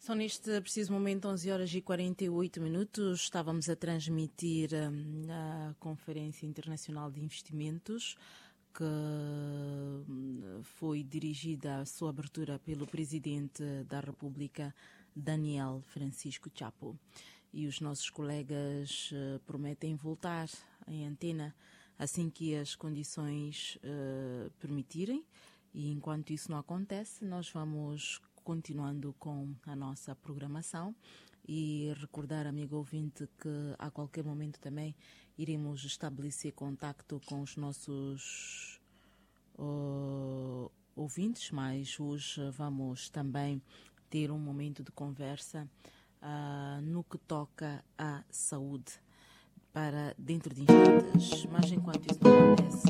São neste preciso momento 11 horas e 48 minutos. Estávamos a transmitir a Conferência Internacional de Investimentos, que foi dirigida a sua abertura pelo Presidente da República, Daniel Francisco Chapo. E os nossos colegas prometem voltar em antena assim que as condições permitirem. E enquanto isso não acontece, nós vamos continuando com a nossa programação e recordar, amigo ouvinte, que a qualquer momento também iremos estabelecer contacto com os nossos ouvintes, mas hoje vamos também ter um momento de conversa no que toca à saúde para dentro de instantes. Mas enquanto isso não acontece,